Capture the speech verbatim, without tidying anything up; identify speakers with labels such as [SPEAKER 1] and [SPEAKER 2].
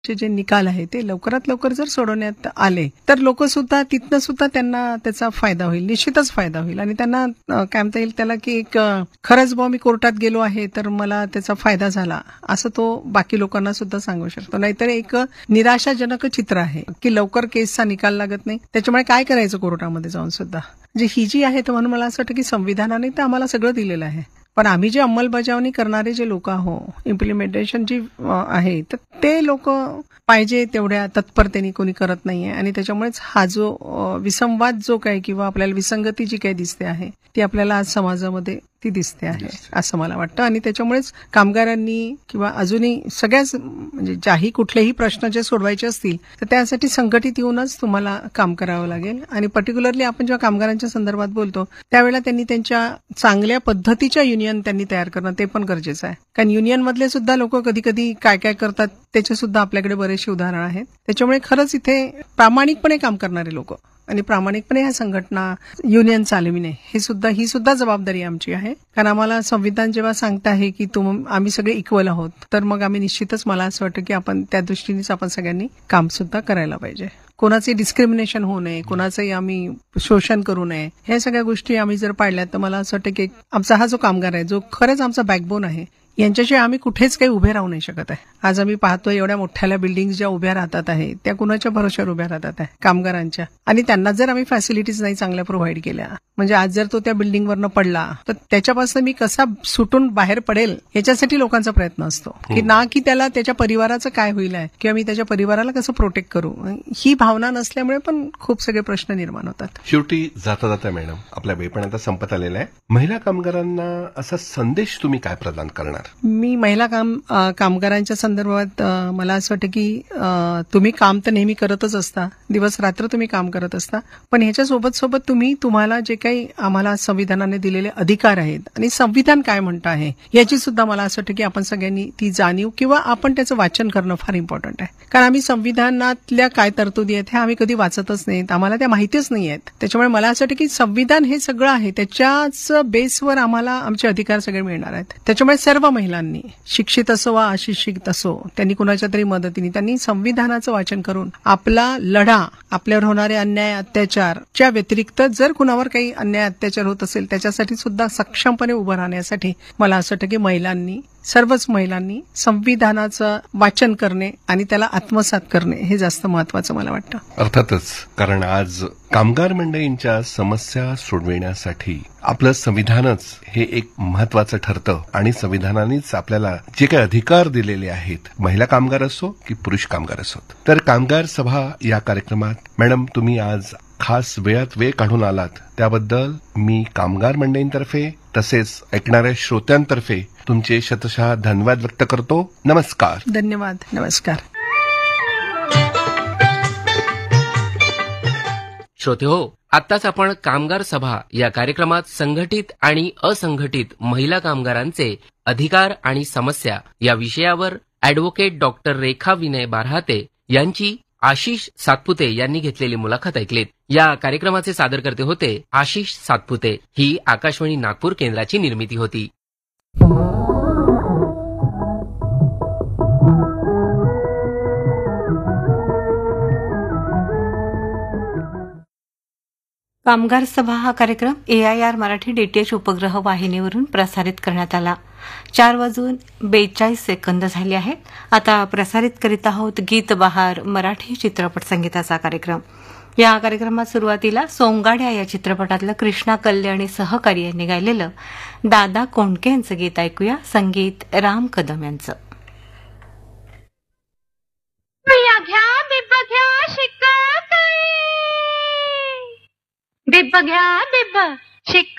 [SPEAKER 1] चे जे निकाल आहे ते लवकरात लवकर जर सोडवण्यात आले तर लोक सुद्धा तिथनं सुद्धा त्यांना त्याचा फायदा होईल, निश्चितच फायदा होईल. आणि त्यांना काय म्हणता येईल त्याला की एक खरंच बुवा मी कोर्टात गेलो आहे तर मला त्याचा फायदा झाला असं तो बाकी लोकांना सुद्धा सांगू शकतो. नाहीतर एक निराशाजनक चित्र आहे की लवकर केसचा निकाल लागत नाही, त्याच्यामुळे काय करायचं कोर्टामध्ये जाऊन सुद्धा. जे ही जी आहे तर म्हणून मला असं वाटतं की संविधानाने तर आम्हाला सगळं दिलेलं आहे, पण आम्ही जे अंमलबजावणी करणारे जे लोक आहो, इम्प्लिमेंटेशन जी आहे तर ते लोक पाहिजे तेवढ्या तत्परतेने कोणी करत नाहीये. आणि त्याच्यामुळेच हा जो विसंवाद जो काही किंवा आपल्याला विसंगती जी काही दिसते आहे ती आपल्याला आज समाजामध्ये ती दिसते आहे असं मला वाटतं. आणि त्याच्यामुळेच कामगारांनी किंवा अजूनही सगळ्याच म्हणजे ज्याही कुठलेही प्रश्न जे सोडवायचे असतील तर त्यासाठी संघटित येऊनच तुम्हाला काम करावं लागेल. आणि पर्टिक्युलरली आपण जेव्हा कामगारांच्या संदर्भात बोलतो त्यावेळेला त्यांनी त्यांच्या चांगल्या पद्धतीच्या युनियन त्यांनी तयार करणं ते पण गरजेचं आहे. कारण युनियन मधले सुद्धा लोक कधी कधी काय काय करतात त्याचे सुद्धा आपल्याकडे बरेचसे उदाहरण आहेत. त्याच्यामुळे खरंच इथे प्रामाणिकपणे काम करणारे लोक आणि प्रामाणिकपणे ह्या संघटना युनियन चालविणे हे सुद्धा ही सुद्धा जबाबदारी आमची आहे. कारण आम्हाला संविधान जेव्हा सांगत आहे की तुम आम्ही सगळे इक्वल आहोत तर मग आम्ही निश्चितच मला असं वाटतं की आपण त्या दृष्टीनेच आपण सगळ्यांनी काम सुद्धा करायला पाहिजे. कोणाचे डिस्क्रिमिनेशन होऊ नये, कोणाचंही आम्ही शोषण करू नये, ह्या सगळ्या गोष्टी आम्ही जर पाळल्या तर मला असं वाटतं की आमचा हा जो कामगार आहे जो खरंच आमचा बॅकबोन आहे यांच्याशिवाय आम्ही कुठेच काही उभे राहू नाही शकत आहे. आज आम्ही पाहतोय एवढ्या मोठ्या बिल्डिंग ज्या उभ्या राहतात आहे त्या कुणाच्या भरोश्यावर उभ्या राहतात आहे, कामगारांच्या. आणि त्यांना जर आम्ही फॅसिलिटीज नाही चांगल्या प्रोव्हाइड केल्या म्हणजे आज जर तो त्या बिल्डिंगवरनं पडला तर त्याच्यापासून मी कसा सुटून बाहेर पडेल याच्यासाठी लोकांचा प्रयत्न असतो की ना की त्याला त्याच्या परिवाराचं काय होईल आहे किंवा मी त्याच्या परिवाराला कसं प्रोटेक्ट करू. ही भावना नसल्यामुळे पण खूप सगळे प्रश्न निर्माण होतात.
[SPEAKER 2] शेवटी जाता जाता मॅडम आपला वेळ पण आता संपत आलेला आहे. महिला कामगारांना असा संदेश तुम्ही काय प्रदान करणार?
[SPEAKER 1] मी महिला काम कामगारांच्या संदर्भात मला असं वाटतं की तुम्ही काम तर नेहमी करतच असता, दिवस रात्र तुम्ही काम करत असता, पण ह्याच्या सोबत सोबत तुम्ही तुम्हाला जे काही आम्हाला संविधानाने दिलेले अधिकार आहेत आणि संविधान काय म्हणतं आहे याची सुद्धा मला असं वाटतं की आपण सगळ्यांनी ती जाणीव किंवा आपण त्याचं वाचन करणं फार इम्पॉर्टंट आहे. कारण आम्ही संविधानातल्या काय तरतुदी आहेत ह्या आम्ही कधी वाचतच नाहीत, आम्हाला त्या माहितीच नाही आहेत. त्याच्यामुळे मला असं वाटतं की संविधान हे सगळं आहे, त्याच्याच बेसवर आम्हाला आमचे अधिकार सगळे मिळणार आहेत. त्याच्यामुळे सर्व महिलांनी शिक्षित असो वा अशिक्षित असो त्यांनी कुणाच्या तरी मदतीने त्यांनी संविधानाचं वाचन करून आपला लढा आपल्यावर होणारे अन्याय अत्याचारच्या व्यतिरिक्त जर कुणावर काही अन्याय अत्याचार होत असेल त्याच्यासाठी सुद्धा सक्षमपणे उभं राहण्यासाठी मला असं वाटतं की महिलांनी सर्वच महिलांनी संविधानाचं वाचन करणे आणि त्याला आत्मसात करणे हे जास्त महत्वाचं मला वाटतं.
[SPEAKER 2] अर्थातच, कारण आज कामगार मंडळींच्या समस्या सोडविण्यासाठी आपलं संविधानच हे एक महत्वाचं ठरतं आणि संविधानानेच आपल्याला जे काही अधिकार दिलेले आहेत, महिला कामगार असो की पुरुष कामगार असो. तर कामगार सभा या कार्यक्रमात मॅडम तुम्ही आज खास वेळात वेळ काढून आलात त्याबद्दल मी कामगार मंडळींतर्फे तसेच ऐकणाऱ्या श्रोत्यांतर्फे तुमचे शतशः धन्यवाद व्यक्त करतो. नमस्कार.
[SPEAKER 1] धन्यवाद. नमस्कार.
[SPEAKER 3] श्रोते हो, आत्ताच आपण कामगार सभा या कार्यक्रमात संघटित आणि असंघटित महिला कामगारांचे अधिकार आणि समस्या या विषयावर अॅडव्होकेट डॉक्टर रेखा विनय बारहाते यांची आशिष सातपुते यांनी घेतलेली मुलाखत ऐकलीत. या कार्यक्रमाचे सादरकर्ते होते आशिष सातपुते. ही आकाशवाणी नागपूर केंद्राची निर्मिती होती.
[SPEAKER 4] कामगार सभा हा कार्यक्रम ए आय आर मराठी डीटीएच उपग्रह वाहिनीवरून प्रसारित करण्यात आला. चार वाजून बेचाळीस सेकंद झाले आहेत. आता प्रसारित करीत आहोत गीत बहार मराठी चित्रपट संगीताचा कार्यक्रम. या कार्यक्रमात सुरुवातीला सोंगाड्या या चित्रपटातलं कृष्णा कल्याणी सहकारी यांनी गायलेलं दादा कोंडके यांचं गीत ऐकूया. संगीत राम कदम यांचं.
[SPEAKER 5] बिब्ब घ्या बिब्ब शिक